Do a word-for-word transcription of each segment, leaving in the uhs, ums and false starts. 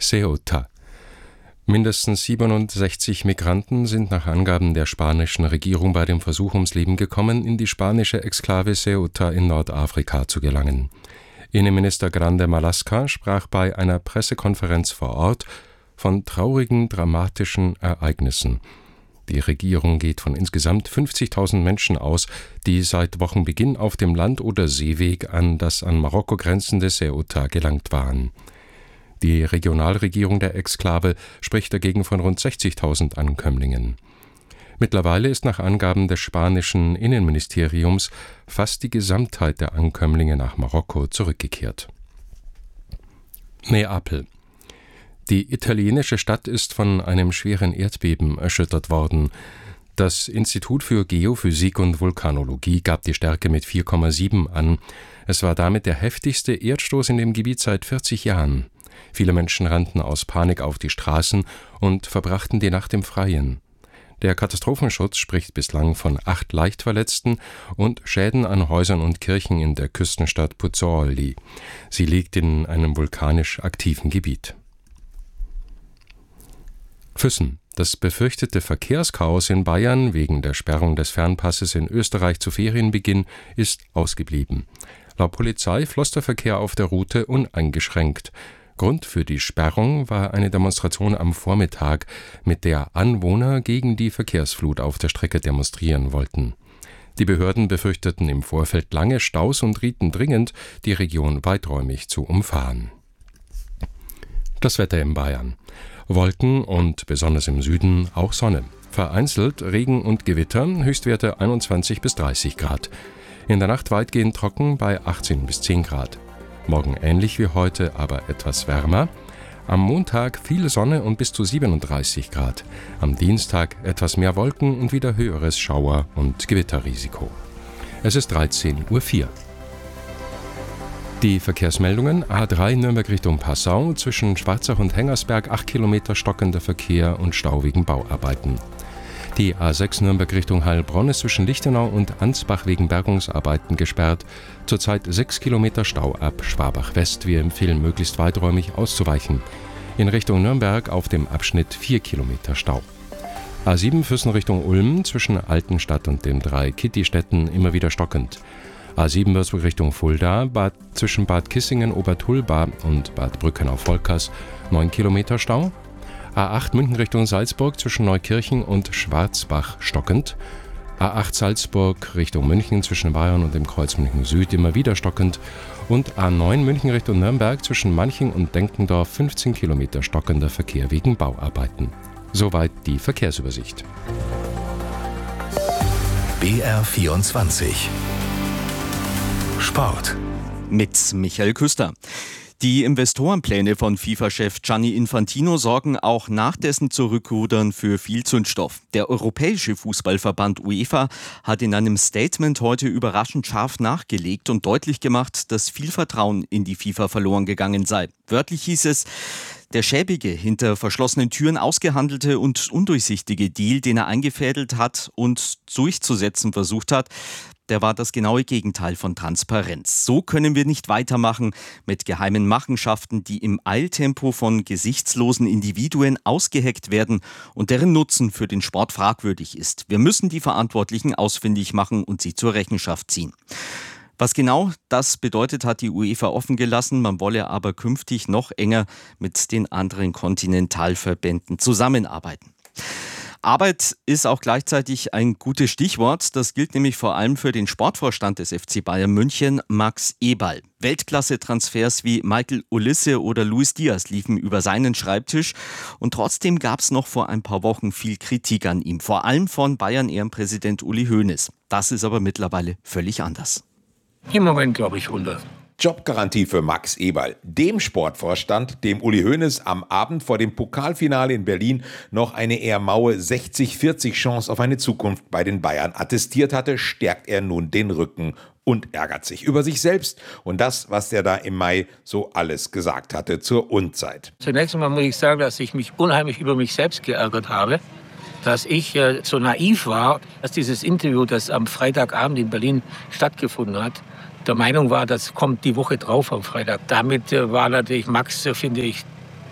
Ceuta. Mindestens siebenundsechzig Migranten sind nach Angaben der spanischen Regierung bei dem Versuch ums Leben gekommen, in die spanische Exklave Ceuta in Nordafrika zu gelangen. Innenminister Grande Marlaska sprach bei einer Pressekonferenz vor Ort von traurigen, dramatischen Ereignissen. Die Regierung geht von insgesamt fünfzigtausend Menschen aus, die seit Wochenbeginn auf dem Land- oder Seeweg an das an Marokko grenzende Ceuta gelangt waren. Die Regionalregierung der Exklave spricht dagegen von rund sechzigtausend Ankömmlingen. Mittlerweile ist nach Angaben des spanischen Innenministeriums fast die Gesamtheit der Ankömmlinge nach Marokko zurückgekehrt. Neapel. Die italienische Stadt ist von einem schweren Erdbeben erschüttert worden. Das Institut für Geophysik und Vulkanologie gab die Stärke mit vier Komma sieben an. Es war damit der heftigste Erdstoß in dem Gebiet seit vierzig Jahren. Viele Menschen rannten aus Panik auf die Straßen und verbrachten die Nacht im Freien. Der Katastrophenschutz spricht bislang von acht Leichtverletzten und Schäden an Häusern und Kirchen in der Küstenstadt Pozzuoli. Sie liegt in einem vulkanisch aktiven Gebiet. Füssen. Das befürchtete Verkehrschaos in Bayern wegen der Sperrung des Fernpasses in Österreich zu Ferienbeginn ist ausgeblieben. Laut Polizei floss der Verkehr auf der Route uneingeschränkt. Grund für die Sperrung war eine Demonstration am Vormittag, mit der Anwohner gegen die Verkehrsflut auf der Strecke demonstrieren wollten. Die Behörden befürchteten im Vorfeld lange Staus und rieten dringend, die Region weiträumig zu umfahren. Das Wetter in Bayern. Wolken und besonders im Süden auch Sonne. Vereinzelt Regen und Gewitter, Höchstwerte einundzwanzig bis dreißig Grad. In der Nacht weitgehend trocken bei achtzehn bis zehn Grad. Morgen ähnlich wie heute, aber etwas wärmer. Am Montag viel Sonne und bis zu siebenunddreißig Grad. Am Dienstag etwas mehr Wolken und wieder höheres Schauer- und Gewitterrisiko. Es ist dreizehn Uhr vier. Die Verkehrsmeldungen: A drei Nürnberg Richtung Passau, zwischen Schwarzach und Hengersberg acht Kilometer stockender Verkehr und Stau wegen Bauarbeiten. Die A sechs Nürnberg Richtung Heilbronn ist zwischen Lichtenau und Ansbach wegen Bergungsarbeiten gesperrt. Zurzeit sechs Kilometer Stau ab Schwabach West. Wir empfehlen, möglichst weiträumig auszuweichen. In Richtung Nürnberg auf dem Abschnitt vier Kilometer Stau. A sieben Füssen Richtung Ulm, zwischen Altenstadt und den drei Kittistädten immer wieder stockend. A sieben Würzburg Richtung Fulda, Bad, zwischen Bad Kissingen, Obertulba und Bad Brückenau-Volkers neun Kilometer Stau. A acht München Richtung Salzburg, zwischen Neukirchen und Schwarzbach stockend. A acht Salzburg Richtung München, zwischen Bayern und dem Kreuz München Süd immer wieder stockend. Und A neun München Richtung Nürnberg, zwischen Manching und Denkendorf fünfzehn Kilometer stockender Verkehr wegen Bauarbeiten. Soweit die Verkehrsübersicht. B R vierundzwanzig Sport mit Michael Küster. Die Investorenpläne von FIFA-Chef Gianni Infantino sorgen auch nach dessen Zurückrudern für viel Zündstoff. Der Europäische Fußballverband UEFA hat in einem Statement heute überraschend scharf nachgelegt und deutlich gemacht, dass viel Vertrauen in die FIFA verloren gegangen sei. Wörtlich hieß es: Der schäbige, hinter verschlossenen Türen ausgehandelte und undurchsichtige Deal, den er eingefädelt hat und durchzusetzen versucht hat, der war das genaue Gegenteil von Transparenz. So können wir nicht weitermachen mit geheimen Machenschaften, die im Eiltempo von gesichtslosen Individuen ausgeheckt werden und deren Nutzen für den Sport fragwürdig ist. Wir müssen die Verantwortlichen ausfindig machen und sie zur Rechenschaft ziehen. Was genau das bedeutet, hat die UEFA offen gelassen. Man wolle aber künftig noch enger mit den anderen Kontinentalverbänden zusammenarbeiten. Arbeit ist auch gleichzeitig ein gutes Stichwort. Das gilt nämlich vor allem für den Sportvorstand des F C Bayern München, Max Eberl. Weltklasse-Transfers wie Michael Olise oder Luis Diaz liefen über seinen Schreibtisch. Und trotzdem gab es noch vor ein paar Wochen viel Kritik an ihm. Vor allem von Bayern-Ehrenpräsident Uli Hoeneß. Das ist aber mittlerweile völlig anders. Im Moment glaube ich hundert. Jobgarantie für Max Eberl, dem Sportvorstand, dem Uli Hoeneß am Abend vor dem Pokalfinale in Berlin noch eine eher maue sechzig vierzig Chance auf eine Zukunft bei den Bayern attestiert hatte, stärkt er nun den Rücken und ärgert sich über sich selbst und das, was er da im Mai so alles gesagt hatte zur Unzeit. Zunächst einmal muss ich sagen, dass ich mich unheimlich über mich selbst geärgert habe, dass ich äh, so naiv war, dass dieses Interview, das am Freitagabend in Berlin stattgefunden hat, der Meinung war, das kommt die Woche drauf am Freitag. Damit äh, war natürlich Max, äh, finde ich,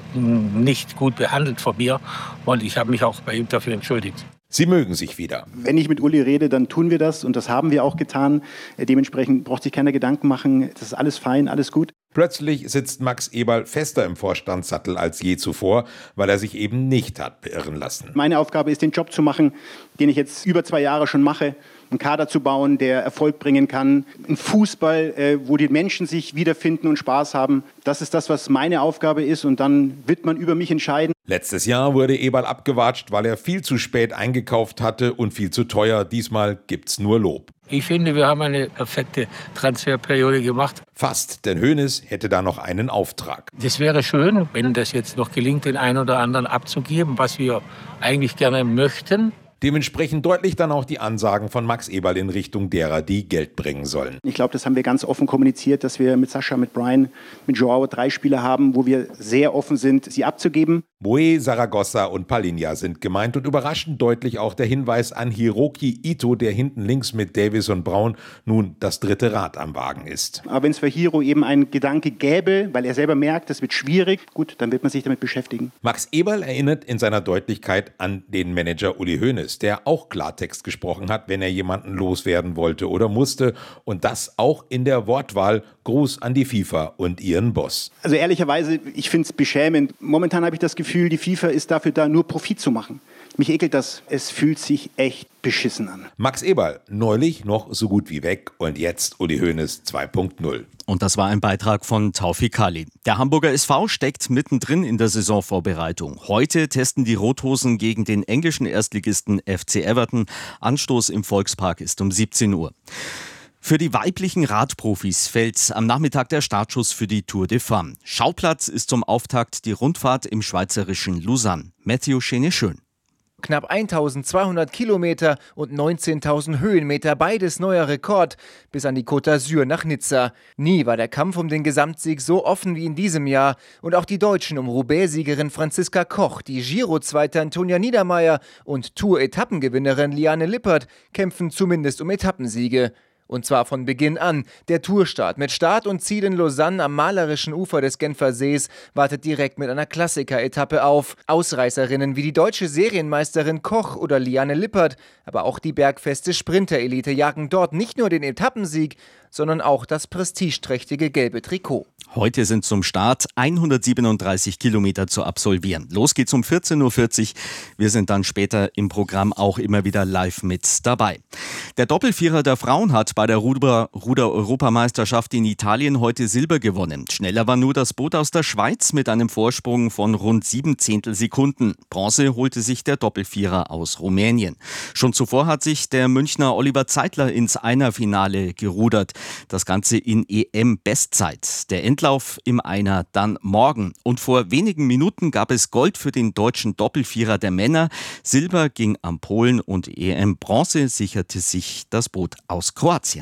nicht gut behandelt von mir und ich habe mich auch bei ihm dafür entschuldigt. Sie mögen sich wieder. Wenn ich mit Uli rede, dann tun wir das und das haben wir auch getan. Dementsprechend braucht sich keiner Gedanken machen. Das ist alles fein, alles gut. Plötzlich sitzt Max Eberl fester im Vorstandssattel als je zuvor, weil er sich eben nicht hat beirren lassen. Meine Aufgabe ist, den Job zu machen, den ich jetzt über zwei Jahre schon mache. Einen Kader zu bauen, der Erfolg bringen kann. Ein Fußball, äh, wo die Menschen sich wiederfinden und Spaß haben. Das ist das, was meine Aufgabe ist und dann wird man über mich entscheiden. Letztes Jahr wurde Eberl abgewatscht, weil er viel zu spät eingekauft hatte und viel zu teuer. Diesmal gibt's nur Lob. Ich finde, wir haben eine perfekte Transferperiode gemacht. Fast, denn Hoeneß hätte da noch einen Auftrag. Das wäre schön, wenn das jetzt noch gelingt, den einen oder anderen abzugeben, was wir eigentlich gerne möchten. Dementsprechend deutlich dann auch die Ansagen von Max Eberl in Richtung derer, die Geld bringen sollen. Ich glaube, das haben wir ganz offen kommuniziert, dass wir mit Sascha, mit Brian, mit Joao drei Spieler haben, wo wir sehr offen sind, sie abzugeben. Moe, Zaragoza und Palinha sind gemeint und überraschend deutlich auch der Hinweis an Hiroki Ito, der hinten links mit Davis und Braun nun das dritte Rad am Wagen ist. Aber wenn es für Hiro eben ein Gedanke gäbe, weil er selber merkt, das wird schwierig, gut, dann wird man sich damit beschäftigen. Max Eberl erinnert in seiner Deutlichkeit an den Manager Uli Hoeneß, der auch Klartext gesprochen hat, wenn er jemanden loswerden wollte oder musste. Und das auch in der Wortwahl. Gruß an die FIFA und ihren Boss. Also ehrlicherweise, ich finde es beschämend. Momentan habe ich das Gefühl, die FIFA ist dafür da, nur Profit zu machen. Mich ekelt das. Es fühlt sich echt beschissen an. Max Eberl, neulich noch so gut wie weg und jetzt Uli Hoeneß zwei Punkt null. Und das war ein Beitrag von Taufik Ali. Der Hamburger S V steckt mittendrin in der Saisonvorbereitung. Heute testen die Rothosen gegen den englischen Erstligisten F C Everton. Anstoß im Volkspark ist um siebzehn Uhr. Für die weiblichen Radprofis fällt am Nachmittag der Startschuss für die Tour de Femmes. Schauplatz ist zum Auftakt die Rundfahrt im schweizerischen Lausanne. Matthew Schene-Schön. Knapp eintausendzweihundert Kilometer und neunzehntausend Höhenmeter, beides neuer Rekord, bis an die Côte d'Azur nach Nizza. Nie war der Kampf um den Gesamtsieg so offen wie in diesem Jahr. Und auch die Deutschen um Roubaix-Siegerin Franziska Koch, die Giro-Zweite Antonia Niedermeier und Tour-Etappengewinnerin Liane Lippert kämpfen zumindest um Etappensiege. Und zwar von Beginn an. Der Tourstart mit Start und Ziel in Lausanne am malerischen Ufer des Genfer Sees wartet direkt mit einer Klassiker-Etappe auf. Ausreißerinnen wie die deutsche Serienmeisterin Koch oder Liane Lippert, aber auch die bergfeste Sprinterelite jagen dort nicht nur den Etappensieg, sondern auch das prestigeträchtige gelbe Trikot. Heute sind zum Start hundertsiebenunddreißig Kilometer zu absolvieren. Los geht's um vierzehn Uhr vierzig. Wir sind dann später im Programm auch immer wieder live mit dabei. Der Doppelvierer der Frauen hat bei der Ruder- Ruder-Europameisterschaft in Italien heute Silber gewonnen. Schneller war nur das Boot aus der Schweiz mit einem Vorsprung von rund sieben Zehntelsekunden. Bronze holte sich der Doppelvierer aus Rumänien. Schon zuvor hat sich der Münchner Oliver Zeitler ins Einerfinale gerudert. Das Ganze in E M-Bestzeit. Der Endlauf im Einer dann morgen. Und vor wenigen Minuten gab es Gold für den deutschen Doppelvierer der Männer. Silber ging am Polen und E M-Bronze sicherte sich das Boot aus Kroatien.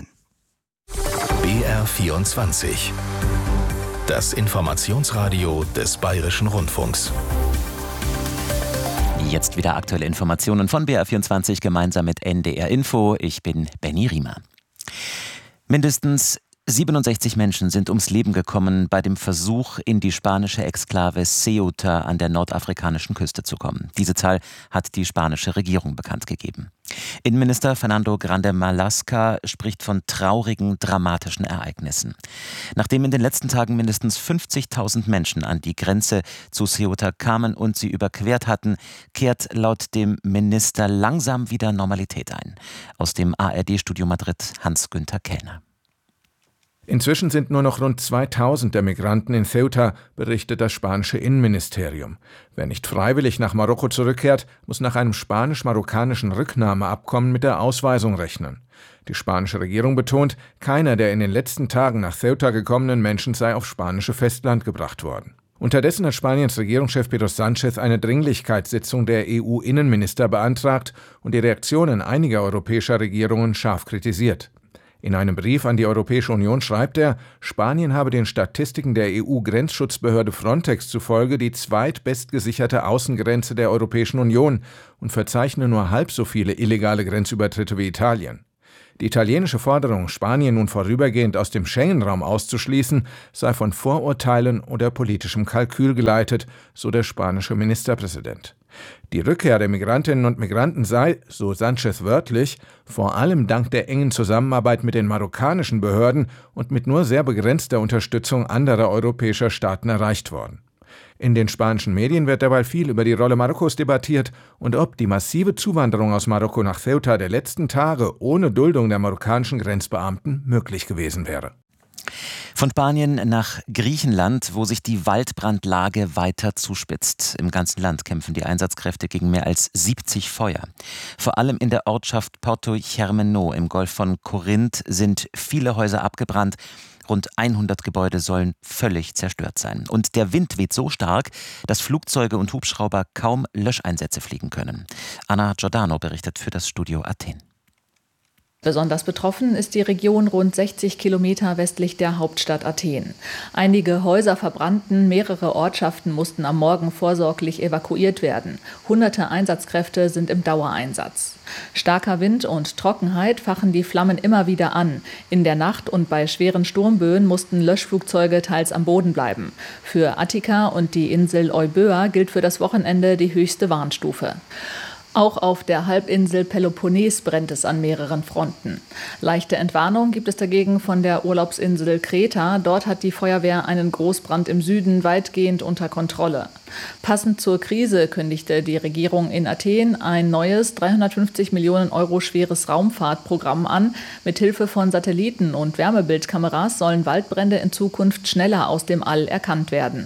B R vierundzwanzig. Das Informationsradio des Bayerischen Rundfunks. Jetzt wieder aktuelle Informationen von B R vierundzwanzig gemeinsam mit N D R Info. Ich bin Benny Riemer. Mindestens siebenundsechzig Menschen sind ums Leben gekommen bei dem Versuch, in die spanische Exklave Ceuta an der nordafrikanischen Küste zu kommen. Diese Zahl hat die spanische Regierung bekannt gegeben. Innenminister Fernando Grande Marlaska spricht von traurigen, dramatischen Ereignissen. Nachdem in den letzten Tagen mindestens fünfzigtausend Menschen an die Grenze zu Ceuta kamen und sie überquert hatten, kehrt laut dem Minister langsam wieder Normalität ein. Aus dem A R D-Studio Madrid Hans-Günther Kellner. Inzwischen sind nur noch rund zweitausend der Migranten in Ceuta, berichtet das spanische Innenministerium. Wer nicht freiwillig nach Marokko zurückkehrt, muss nach einem spanisch-marokkanischen Rücknahmeabkommen mit der Ausweisung rechnen. Die spanische Regierung betont, keiner der in den letzten Tagen nach Ceuta gekommenen Menschen sei aufs spanische Festland gebracht worden. Unterdessen hat Spaniens Regierungschef Pedro Sánchez eine Dringlichkeitssitzung der E U-Innenminister beantragt und die Reaktionen einiger europäischer Regierungen scharf kritisiert. In einem Brief an die Europäische Union schreibt er, Spanien habe den Statistiken der E U-Grenzschutzbehörde Frontex zufolge die zweitbestgesicherte Außengrenze der Europäischen Union und verzeichne nur halb so viele illegale Grenzübertritte wie Italien. Die italienische Forderung, Spanien nun vorübergehend aus dem Schengen-Raum auszuschließen, sei von Vorurteilen oder politischem Kalkül geleitet, so der spanische Ministerpräsident. Die Rückkehr der Migrantinnen und Migranten sei, so Sánchez wörtlich, vor allem dank der engen Zusammenarbeit mit den marokkanischen Behörden und mit nur sehr begrenzter Unterstützung anderer europäischer Staaten erreicht worden. In den spanischen Medien wird derweil viel über die Rolle Marokkos debattiert und ob die massive Zuwanderung aus Marokko nach Ceuta der letzten Tage ohne Duldung der marokkanischen Grenzbeamten möglich gewesen wäre. Von Spanien nach Griechenland, wo sich die Waldbrandlage weiter zuspitzt. Im ganzen Land kämpfen die Einsatzkräfte gegen mehr als siebzig Feuer. Vor allem in der Ortschaft Porto Germano im Golf von Korinth sind viele Häuser abgebrannt. Rund hundert Gebäude sollen völlig zerstört sein. Und der Wind weht so stark, dass Flugzeuge und Hubschrauber kaum Löscheinsätze fliegen können. Anna Giordano berichtet für das Studio Athen. Besonders betroffen ist die Region rund sechzig Kilometer westlich der Hauptstadt Athen. Einige Häuser verbrannten, mehrere Ortschaften mussten am Morgen vorsorglich evakuiert werden. Hunderte Einsatzkräfte sind im Dauereinsatz. Starker Wind und Trockenheit fachen die Flammen immer wieder an. In der Nacht und bei schweren Sturmböen mussten Löschflugzeuge teils am Boden bleiben. Für Attika und die Insel Euböa gilt für das Wochenende die höchste Warnstufe. Auch auf der Halbinsel Peloponnes brennt es an mehreren Fronten. Leichte Entwarnung gibt es dagegen von der Urlaubsinsel Kreta. Dort hat die Feuerwehr einen Großbrand im Süden weitgehend unter Kontrolle. Passend zur Krise kündigte die Regierung in Athen ein neues dreihundertfünfzig Millionen Euro schweres Raumfahrtprogramm an. Mithilfe von Satelliten und Wärmebildkameras sollen Waldbrände in Zukunft schneller aus dem All erkannt werden.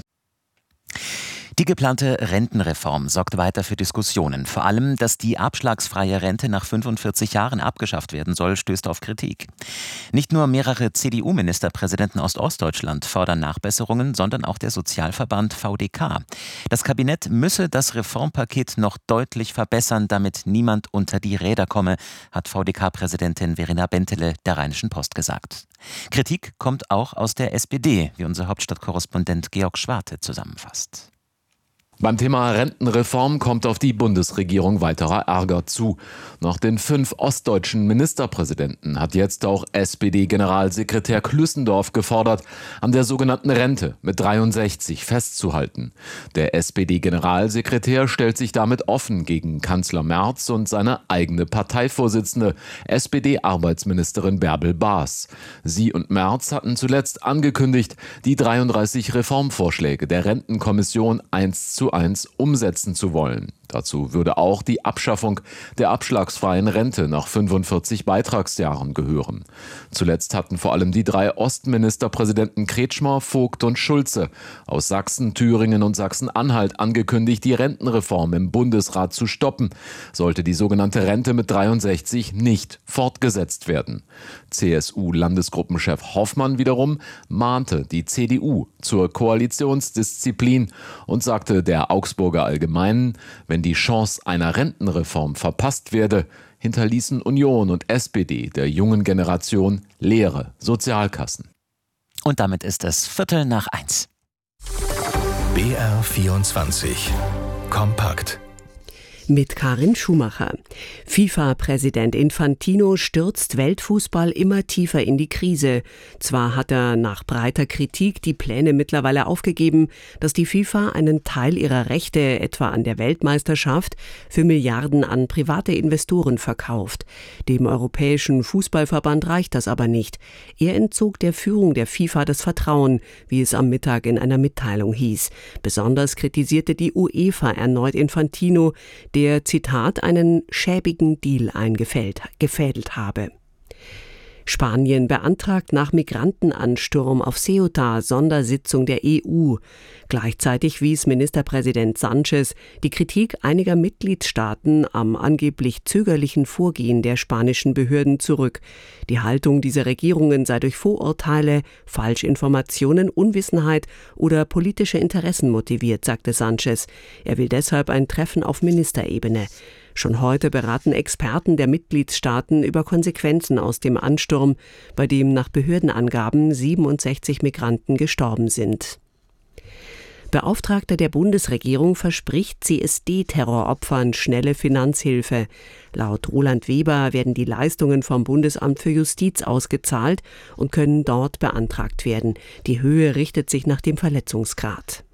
Die geplante Rentenreform sorgt weiter für Diskussionen. Vor allem, dass die abschlagsfreie Rente nach fünfundvierzig Jahren abgeschafft werden soll, stößt auf Kritik. Nicht nur mehrere C D U-Ministerpräsidenten aus Ostdeutschland fordern Nachbesserungen, sondern auch der Sozialverband V D K. Das Kabinett müsse das Reformpaket noch deutlich verbessern, damit niemand unter die Räder komme, hat V D K-Präsidentin Verena Bentele der Rheinischen Post gesagt. Kritik kommt auch aus der S P D, wie unser Hauptstadtkorrespondent Georg Schwarte zusammenfasst. Beim Thema Rentenreform kommt auf die Bundesregierung weiterer Ärger zu. Nach den fünf ostdeutschen Ministerpräsidenten hat jetzt auch S P D-Generalsekretär Klüssendorf gefordert, an der sogenannten Rente mit dreiundsechzig festzuhalten. Der S P D-Generalsekretär stellt sich damit offen gegen Kanzler Merz und seine eigene Parteivorsitzende, S P D-Arbeitsministerin Bärbel Baas. Sie und Merz hatten zuletzt angekündigt, die dreiunddreißig Reformvorschläge der Rentenkommission eins zu eins umsetzen zu wollen. Dazu würde auch die Abschaffung der abschlagsfreien Rente nach fünfundvierzig Beitragsjahren gehören. Zuletzt hatten vor allem die drei Ostministerpräsidenten Kretschmer, Vogt und Schulze aus Sachsen, Thüringen und Sachsen-Anhalt angekündigt, die Rentenreform im Bundesrat zu stoppen, sollte die sogenannte Rente mit dreiundsechzig nicht fortgesetzt werden. C S U-Landesgruppenchef Hoffmann wiederum mahnte die C D U zur Koalitionsdisziplin und sagte der Augsburger Allgemeinen, wenn die Chance einer Rentenreform verpasst werde, hinterließen Union und S P D der jungen Generation leere Sozialkassen. Und damit ist es Viertel nach eins. B R vierundzwanzig Kompakt. Mit Karin Schumacher. FIFA-Präsident Infantino stürzt Weltfußball immer tiefer in die Krise. Zwar hat er nach breiter Kritik die Pläne mittlerweile aufgegeben, dass die FIFA einen Teil ihrer Rechte, etwa an der Weltmeisterschaft, für Milliarden an private Investoren verkauft. Dem Europäischen Fußballverband reicht das aber nicht. Er entzog der Führung der FIFA das Vertrauen, wie es am Mittag in einer Mitteilung hieß. Besonders kritisierte die UEFA erneut Infantino, der, Zitat, einen schäbigen Deal eingefädelt habe. Spanien beantragt nach Migrantenansturm auf Ceuta Sondersitzung der E U. Gleichzeitig wies Ministerpräsident Sánchez die Kritik einiger Mitgliedstaaten am angeblich zögerlichen Vorgehen der spanischen Behörden zurück. Die Haltung dieser Regierungen sei durch Vorurteile, Falschinformationen, Unwissenheit oder politische Interessen motiviert, sagte Sánchez. Er will deshalb ein Treffen auf Ministerebene. Schon heute beraten Experten der Mitgliedstaaten über Konsequenzen aus dem Ansturm, bei dem nach Behördenangaben siebenundsechzig Migranten gestorben sind. Beauftragter der Bundesregierung verspricht C S D-Terroropfern schnelle Finanzhilfe. Laut Roland Weber werden die Leistungen vom Bundesamt für Justiz ausgezahlt und können dort beantragt werden. Die Höhe richtet sich nach dem Verletzungsgrad.